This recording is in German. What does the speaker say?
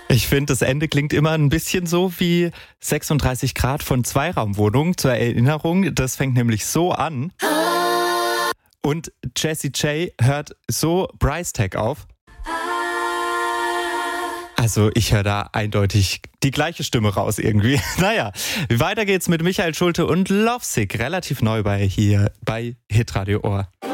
Ich finde, das Ende klingt immer ein bisschen so wie 36 Grad von Zweiraumwohnung. Zur Erinnerung, das fängt nämlich so an. Und Jessie J hört so Bryce Tag auf. Also ich höre da eindeutig die gleiche Stimme raus irgendwie. Naja, weiter geht's mit Michael Schulte und Lovesick. Relativ neu bei Hitradio Ohr.